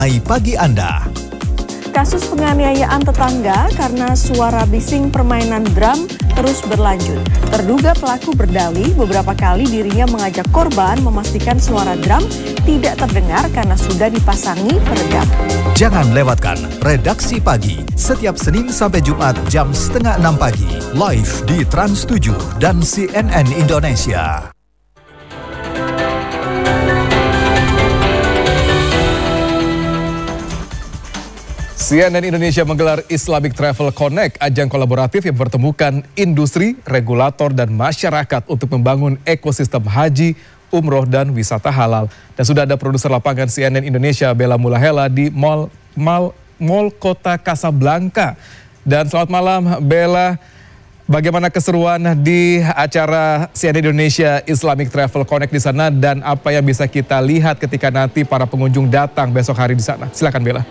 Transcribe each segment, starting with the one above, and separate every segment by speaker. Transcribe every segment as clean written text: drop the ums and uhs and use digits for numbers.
Speaker 1: Pagi Anda.
Speaker 2: Kasus penganiayaan tetangga karena suara bising permainan drum terus berlanjut. Terduga pelaku berdalih beberapa kali dirinya mengajak korban memastikan suara drum tidak terdengar karena sudah dipasangi peredam.
Speaker 1: Jangan lewatkan Redaksi Pagi setiap Senin sampai Jumat jam 5:30 pagi live di Trans 7 dan CNN Indonesia.
Speaker 3: CNN Indonesia menggelar Islamic Travel Connect, ajang kolaboratif yang mempertemukan industri, regulator, dan masyarakat untuk membangun ekosistem haji, umroh, dan wisata halal. Dan sudah ada produser lapangan CNN Indonesia, Bella Mulahela, di Mall Kota Casablanca. Dan selamat malam, Bella. Bagaimana keseruan di acara CNN Indonesia Islamic Travel Connect di sana, dan apa yang bisa kita lihat ketika nanti para pengunjung datang besok hari di sana? Silakan, Bella.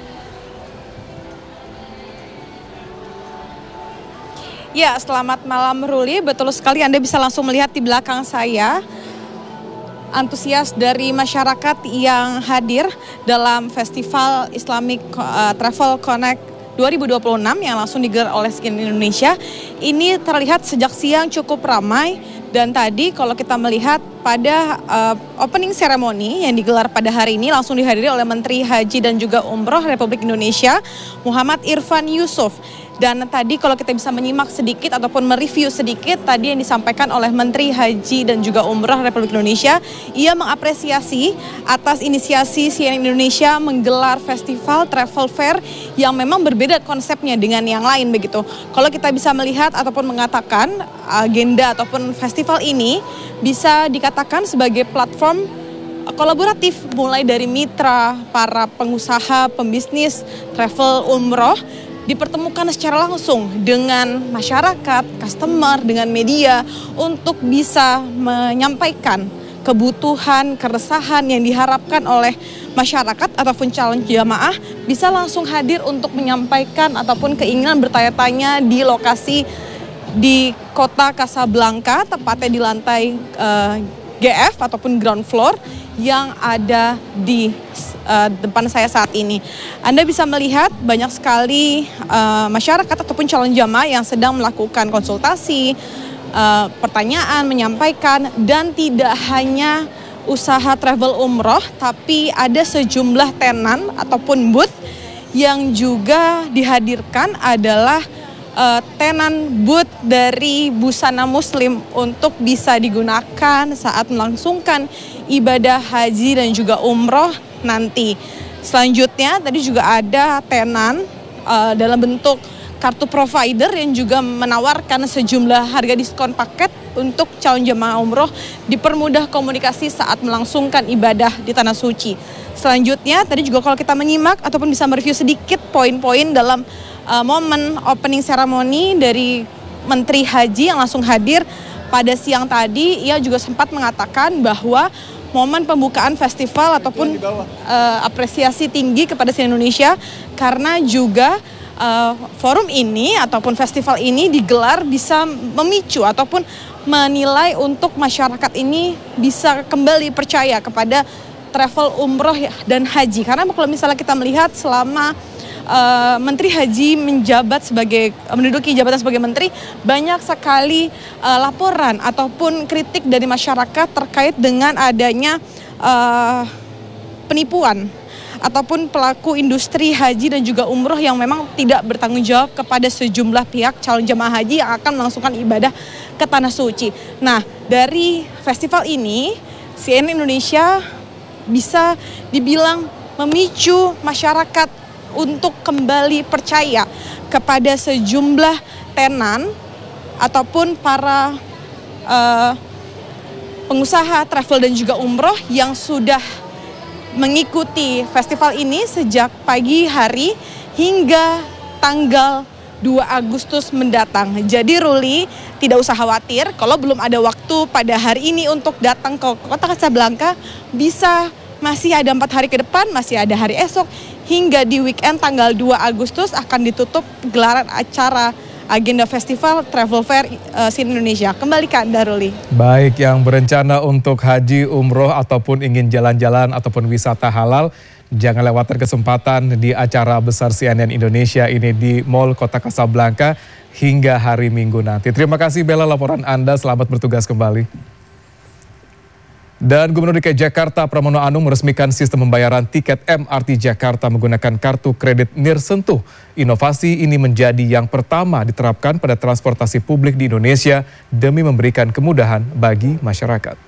Speaker 4: Ya, selamat malam Ruli. Betul sekali, Anda bisa langsung melihat di belakang saya antusias dari masyarakat yang hadir dalam Festival Islamic Travel Connect 2026 yang langsung digelar oleh CNN Indonesia. Ini terlihat sejak siang cukup ramai, dan tadi kalau kita melihat pada opening ceremony yang digelar pada hari ini langsung dihadiri oleh Menteri Haji dan juga Umroh Republik Indonesia Muhammad Irfan Yusuf. Dan tadi kalau kita bisa menyimak sedikit ataupun mereview sedikit tadi yang disampaikan oleh Menteri Haji dan juga Umroh Republik Indonesia, ia mengapresiasi atas inisiasi CNN Indonesia menggelar festival travel fair yang memang berbeda konsepnya dengan yang lain begitu. Kalau kita bisa melihat ataupun mengatakan agenda ataupun festival ini bisa dikatakan sebagai platform kolaboratif mulai dari mitra, para pengusaha, pembisnis, travel, umroh, dipertemukan secara langsung dengan masyarakat, customer, dengan media untuk bisa menyampaikan kebutuhan, keresahan yang diharapkan oleh masyarakat ataupun calon jamaah bisa langsung hadir untuk menyampaikan ataupun keinginan bertanya-tanya di lokasi di kota Casablanca, tepatnya di lantai GF ataupun ground floor yang ada di depan saya saat ini. Anda bisa melihat banyak sekali masyarakat ataupun calon jamaah yang sedang melakukan konsultasi, pertanyaan, menyampaikan, dan tidak hanya usaha travel umroh, tapi ada sejumlah tenan ataupun booth yang juga dihadirkan adalah tenan booth dari busana muslim untuk bisa digunakan saat melangsungkan ibadah haji dan juga umroh nanti. Selanjutnya tadi juga ada tenan dalam bentuk kartu provider yang juga menawarkan sejumlah harga diskon paket untuk calon jemaah umroh dipermudah komunikasi saat melangsungkan ibadah di Tanah Suci. Selanjutnya tadi juga kalau kita menyimak ataupun bisa mereview sedikit poin-poin dalam momen opening ceremony dari Menteri Haji yang langsung hadir pada siang tadi, ia juga sempat mengatakan bahwa momen pembukaan festival ataupun apresiasi tinggi kepada CNN Indonesia karena juga forum ini ataupun festival ini digelar bisa memicu ataupun menilai untuk masyarakat ini bisa kembali percaya kepada travel umroh dan haji. Karena kalau misalnya kita melihat selama Menteri Haji menduduki jabatan sebagai menteri, banyak sekali laporan ataupun kritik dari masyarakat terkait dengan adanya penipuan ataupun pelaku industri haji dan juga umroh yang memang tidak bertanggung jawab kepada sejumlah pihak calon jemaah haji yang akan melangsungkan ibadah ke Tanah Suci. Nah, dari festival ini CNN Indonesia bisa dibilang memicu masyarakat untuk kembali percaya kepada sejumlah tenan ataupun para pengusaha travel dan juga umroh yang sudah mengikuti festival ini sejak pagi hari hingga tanggal 2 Agustus mendatang. Jadi Ruli, tidak usah khawatir kalau belum ada waktu pada hari ini untuk datang ke kota Casablanca, masih ada 4 hari ke depan, masih ada hari esok, hingga di weekend tanggal 2 Agustus akan ditutup gelaran acara agenda festival travel fair CNN Indonesia. Kembali ke Anda, Ruli.
Speaker 3: Baik, yang berencana untuk haji, umroh, ataupun ingin jalan-jalan ataupun wisata halal, Jangan lewatkan kesempatan di acara besar CNN Indonesia ini di Mall Kota Kasablanka hingga hari Minggu nanti. Terima kasih Bella laporan Anda, selamat bertugas kembali. Dan Gubernur DKI Jakarta Pramono Anung meresmikan sistem pembayaran tiket MRT Jakarta menggunakan kartu kredit Nirsentuh. Inovasi ini menjadi yang pertama diterapkan pada transportasi publik di Indonesia demi memberikan kemudahan bagi masyarakat.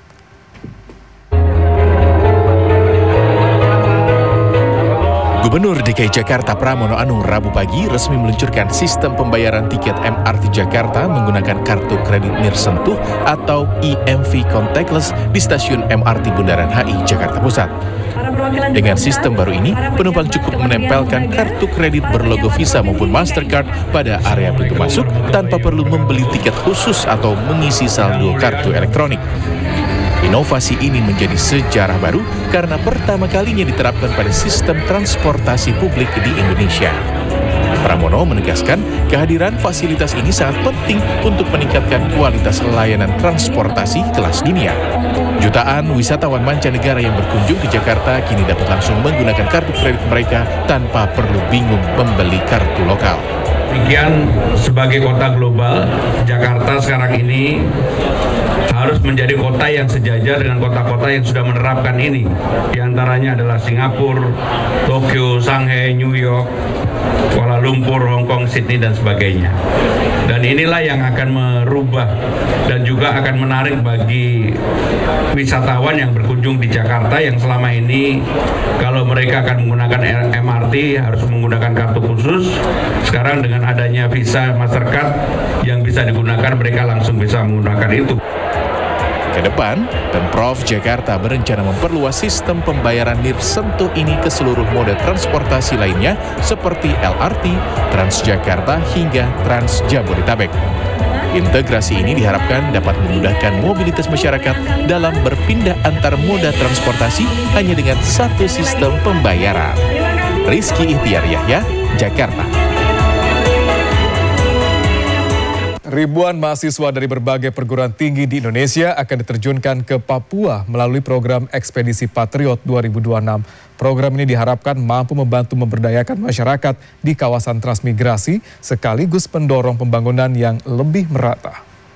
Speaker 5: Gubernur DKI Jakarta Pramono Anung Rabu pagi resmi meluncurkan sistem pembayaran tiket MRT Jakarta menggunakan kartu kredit Nirsentuh atau EMV Contactless di stasiun MRT Bundaran HI Jakarta Pusat. Dengan sistem baru ini, penumpang cukup menempelkan kartu kredit berlogo Visa maupun Mastercard pada area pintu masuk tanpa perlu membeli tiket khusus atau mengisi saldo kartu elektronik. Inovasi ini menjadi sejarah baru karena pertama kalinya diterapkan pada sistem transportasi publik di Indonesia. Pramono menegaskan kehadiran fasilitas ini sangat penting untuk meningkatkan kualitas layanan transportasi kelas dunia. Jutaan wisatawan mancanegara yang berkunjung ke Jakarta kini dapat langsung menggunakan kartu kredit mereka tanpa perlu bingung membeli kartu lokal.
Speaker 6: Demikian, sebagai kota global, Jakarta sekarang ini harus menjadi kota yang sejajar dengan kota-kota yang sudah menerapkan ini. Di antaranya adalah Singapura, Tokyo, Shanghai, New York, Kuala Lumpur, Hong Kong, Sydney, dan sebagainya. Dan inilah yang akan merubah dan juga akan menarik bagi wisatawan yang berkunjung di Jakarta yang selama ini kalau mereka akan menggunakan MRT harus menggunakan kartu khusus. Sekarang dengan adanya Visa Mastercard yang bisa digunakan, mereka langsung bisa menggunakan itu.
Speaker 5: Ke depan, Pemprov Jakarta berencana memperluas sistem pembayaran Nirsentuh ini ke seluruh moda transportasi lainnya seperti LRT, Transjakarta hingga Trans Jabodetabek. Integrasi ini diharapkan dapat memudahkan mobilitas masyarakat dalam berpindah antar moda transportasi hanya dengan satu sistem pembayaran. Rizky Ihtiar Yahya, Jakarta.
Speaker 3: Ribuan mahasiswa dari berbagai perguruan tinggi di Indonesia akan diterjunkan ke Papua melalui program Ekspedisi Patriot 2026. Program ini diharapkan mampu membantu memberdayakan masyarakat di kawasan transmigrasi sekaligus pendorong pembangunan yang lebih merata.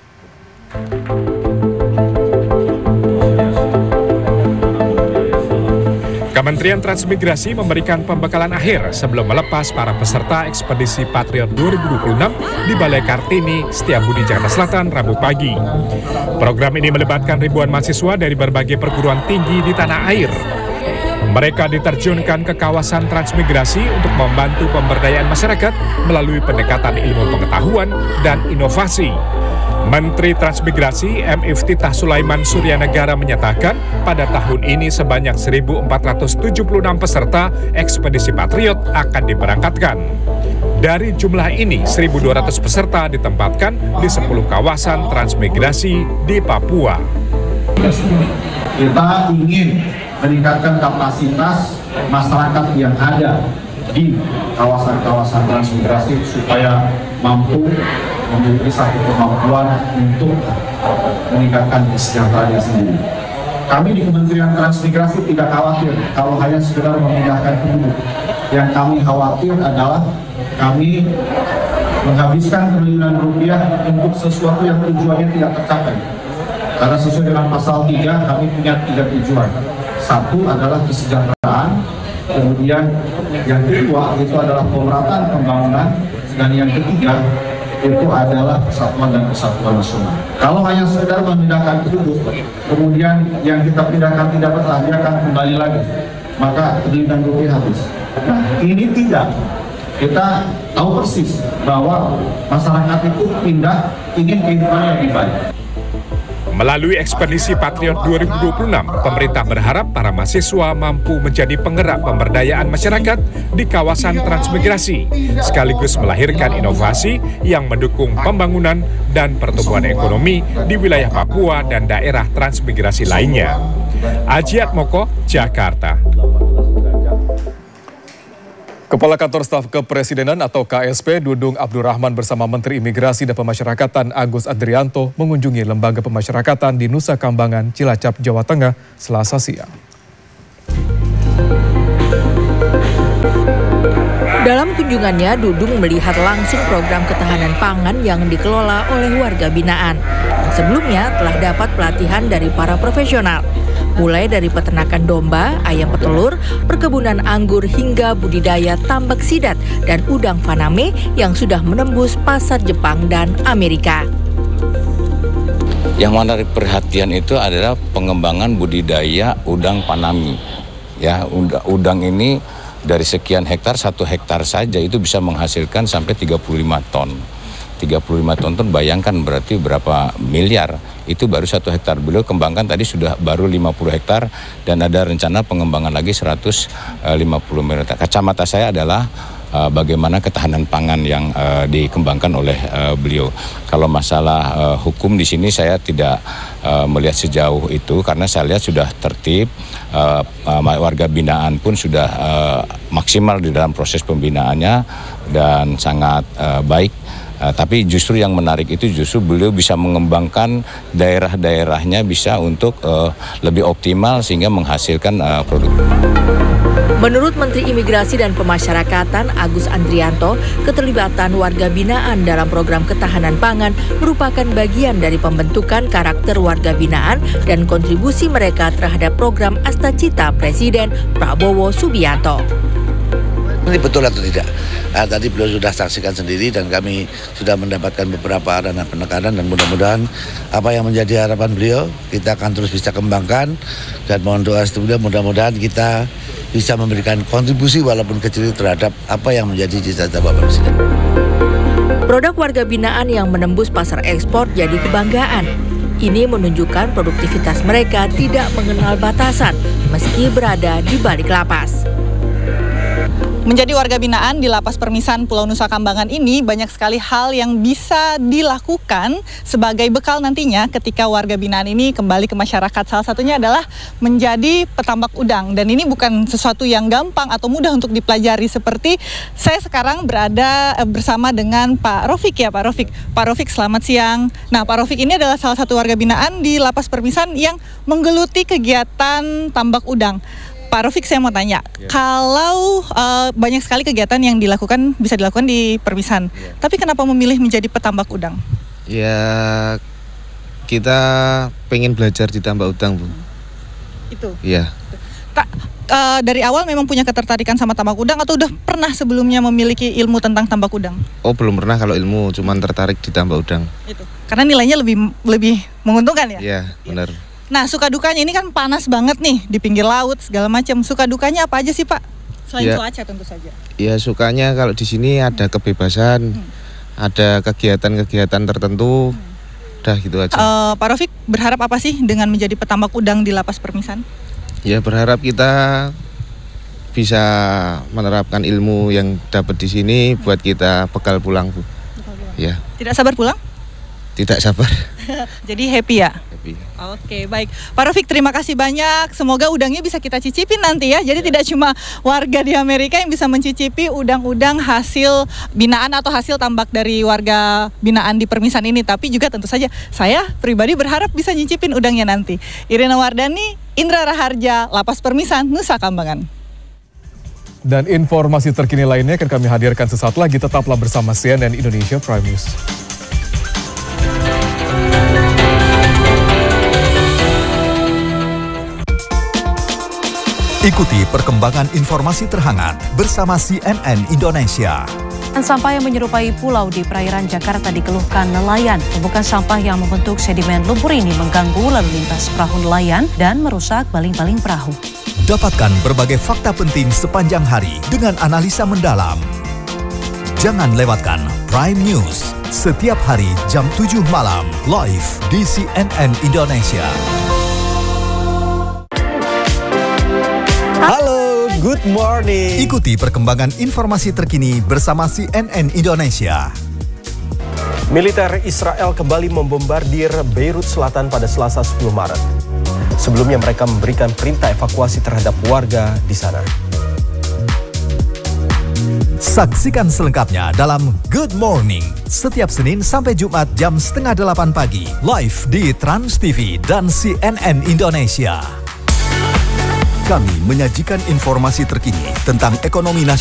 Speaker 7: Kementerian Transmigrasi memberikan pembekalan akhir sebelum melepas para peserta Ekspedisi Patriot 2026 di Balai Kartini, Setiabudi, Jakarta Selatan, Rabu pagi. Program ini melibatkan ribuan mahasiswa dari berbagai perguruan tinggi di tanah air. Mereka diterjunkan ke kawasan transmigrasi untuk membantu pemberdayaan masyarakat melalui pendekatan ilmu pengetahuan dan inovasi. Menteri Transmigrasi M. Iftitah Sulaiman Suryanegara menyatakan pada tahun ini sebanyak 1.476 peserta Ekspedisi Patriot akan diberangkatkan. Dari jumlah ini, 1.200 peserta ditempatkan di 10 kawasan transmigrasi di Papua.
Speaker 8: Kita ingin meningkatkan kapasitas masyarakat yang ada di kawasan-kawasan transmigrasi supaya mampu memiliki satu kemampuan untuk meningkatkan kesejahteraan sendiri. Kami di Kementerian Transmigrasi tidak khawatir kalau hanya sekedar memindahkan penduduk. Yang kami khawatir adalah kami menghabiskan triliunan rupiah untuk sesuatu yang tujuannya tidak tercapai. Karena sesuai dengan pasal 3 kami punya 3 tujuan. Satu adalah kesejahteraan, kemudian yang kedua itu adalah pemerataan pembangunan, dan yang ketiga itu adalah persatuan dan kesatuan nasional. Kalau hanya sekedar memindahkan penduduk, kemudian yang kita pindahkan tidak bertahan, dia akan kembali lagi, maka triliunan rupiah habis. Nah, ini tidak. Kita tahu persis bahwa masyarakat itu pindah ingin kehidupan yang lebih baik.
Speaker 7: Melalui Ekspedisi Patriot 2026, pemerintah berharap para mahasiswa mampu menjadi penggerak pemberdayaan masyarakat di kawasan transmigrasi, sekaligus melahirkan inovasi yang mendukung pembangunan dan pertumbuhan ekonomi di wilayah Papua dan daerah transmigrasi lainnya. Ajiat Moko, Jakarta.
Speaker 3: Kepala Kantor Staf Kepresidenan atau KSP Dudung Abdurrahman bersama Menteri Imigrasi dan Pemasyarakatan Agus Adrianto mengunjungi Lembaga Pemasyarakatan di Nusa Kambangan, Cilacap, Jawa Tengah, Selasa siang.
Speaker 9: Dalam kunjungannya, Dudung melihat langsung program ketahanan pangan yang dikelola oleh warga binaan. Yang sebelumnya telah dapat pelatihan dari para profesional. Mulai dari peternakan domba, ayam petelur, perkebunan anggur hingga budidaya tambak sidat dan udang faname yang sudah menembus pasar Jepang dan Amerika.
Speaker 10: Yang menarik perhatian itu adalah pengembangan budidaya udang faname. Ya, udang ini dari sekian hektar, 1 hektar saja itu bisa menghasilkan sampai 35 ton. 35 ton, bayangkan berarti berapa miliar. Itu baru 1 hektar. Beliau kembangkan tadi sudah baru 50 hektar dan ada rencana pengembangan lagi 150 miliar. Kacamata saya adalah bagaimana ketahanan pangan yang dikembangkan oleh beliau. Kalau masalah hukum di sini saya tidak melihat sejauh itu karena saya lihat sudah tertib, warga binaan pun sudah maksimal di dalam proses pembinaannya dan sangat baik. Tapi justru yang menarik itu justru beliau bisa mengembangkan daerah-daerahnya bisa untuk lebih optimal sehingga menghasilkan produk.
Speaker 9: Menurut Menteri Imigrasi dan Pemasyarakatan Agus Andrianto, keterlibatan warga binaan dalam program ketahanan pangan merupakan bagian dari pembentukan karakter warga binaan dan kontribusi mereka terhadap program Astacita Presiden Prabowo Subianto.
Speaker 11: Ini betul atau tidak? Tadi beliau sudah saksikan sendiri dan kami sudah mendapatkan beberapa dana penekanan dan mudah-mudahan apa yang menjadi harapan beliau kita akan terus bisa kembangkan dan mohon doa beliau mudah-mudahan kita bisa memberikan kontribusi walaupun kecil terhadap apa yang menjadi cita-cita Bapak Presiden.
Speaker 9: Produk warga binaan yang menembus pasar ekspor jadi kebanggaan. Ini menunjukkan produktivitas mereka tidak mengenal batasan meski berada di balik lapas.
Speaker 12: Menjadi warga binaan di Lapas Permisan Pulau Nusa Kambangan ini banyak sekali hal yang bisa dilakukan sebagai bekal nantinya ketika warga binaan ini kembali ke masyarakat. Salah satunya adalah menjadi petambak udang dan ini bukan sesuatu yang gampang atau mudah untuk dipelajari seperti saya sekarang berada bersama dengan Pak Rofik ya Pak Rofik. Pak Rofik selamat siang. Nah Pak Rofik ini adalah salah satu warga binaan di Lapas Permisan yang menggeluti kegiatan tambak udang. Pak Rofik, saya mau tanya, kalau banyak sekali kegiatan yang bisa dilakukan di Permisan, tapi kenapa memilih menjadi petambak udang?
Speaker 13: Ya, kita pengen belajar di tambak udang, Bu.
Speaker 12: Itu?
Speaker 13: Iya.
Speaker 12: Dari awal memang punya ketertarikan sama tambak udang atau udah pernah sebelumnya memiliki ilmu tentang tambak udang?
Speaker 13: Oh, belum pernah kalau ilmu, cuman tertarik di tambak udang.
Speaker 12: Itu. Karena nilainya lebih menguntungkan ya?
Speaker 13: Iya, benar.
Speaker 12: Nah, suka dukanya ini kan panas banget nih di pinggir laut segala macam. Suka dukanya apa aja sih, Pak? Selain cuaca tentu saja.
Speaker 13: Ya, sukanya kalau di sini ada kebebasan, ada kegiatan-kegiatan tertentu. Udah gitu aja.
Speaker 12: Pak Rofik berharap apa sih dengan menjadi petambak udang di Lapas Permisan?
Speaker 13: Ya, berharap kita bisa menerapkan ilmu yang dapat di sini buat kita bekal pulang, Bu. Ya.
Speaker 12: Tidak sabar pulang?
Speaker 13: Tidak sabar.
Speaker 12: Jadi happy ya?
Speaker 13: Happy.
Speaker 12: Oke, baik. Pak Rofik, terima kasih banyak. Semoga udangnya bisa kita cicipin nanti ya. Jadi tidak cuma warga di Amerika yang bisa mencicipi udang-udang hasil binaan atau hasil tambak dari warga binaan di Permisan ini. Tapi juga tentu saja saya pribadi berharap bisa nyicipin udangnya nanti. Irina Wardani, Indra Raharja, Lapas Permisan, Nusa Kambangan.
Speaker 3: Dan informasi terkini lainnya akan kami hadirkan sesaat lagi. Tetaplah bersama CNN Indonesia Prime News.
Speaker 1: Ikuti perkembangan informasi terhangat bersama CNN Indonesia.
Speaker 2: Sampah yang menyerupai pulau di perairan Jakarta dikeluhkan nelayan. Tumpukan sampah yang membentuk sedimen lumpur ini mengganggu lalu lintas perahu nelayan dan merusak baling-baling perahu.
Speaker 1: Dapatkan berbagai fakta penting sepanjang hari dengan analisa mendalam. Jangan lewatkan Prime News setiap hari jam 7 malam live di CNN Indonesia.
Speaker 14: Halo, good morning.
Speaker 1: Ikuti perkembangan informasi terkini bersama CNN Indonesia.
Speaker 14: Militer Israel kembali membombardir Beirut Selatan pada Selasa 10 Maret. Sebelumnya mereka memberikan perintah evakuasi terhadap warga di sana.
Speaker 1: Saksikan selengkapnya dalam Good Morning setiap Senin sampai Jumat jam 7:30 pagi live di Trans TV dan CNN Indonesia. Kami menyajikan informasi terkini tentang ekonomi nasional.